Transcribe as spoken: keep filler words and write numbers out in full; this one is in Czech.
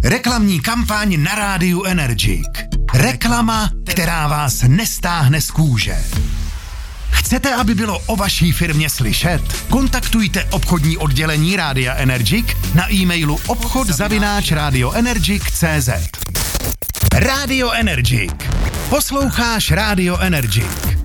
Reklamní kampaň na rádiu Energik. Reklama, která vás nestáhne z kůže. Chcete, aby bylo o vaší firmě slyšet? Kontaktujte obchodní oddělení Rádia Energik na e-mailu obchod zavináč radioenergik tečka cé zet. Rádio Energik. Posloucháš Rádio Energik.